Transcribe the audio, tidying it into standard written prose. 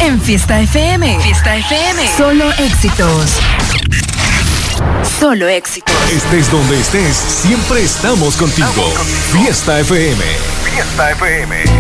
En Fiesta FM. Fiesta FM. Solo éxitos. Solo éxitos. Estés donde estés, siempre estamos contigo. Fiesta FM. Fiesta FM.